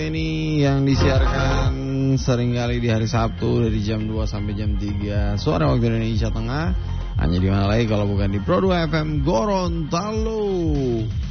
ini yang disiarkan seringkali di hari Sabtu dari jam 2 sampai jam 3 sore waktu Indonesia Tengah. Hanya di mana lagi kalau bukan di Pro 2 FM Gorontalo.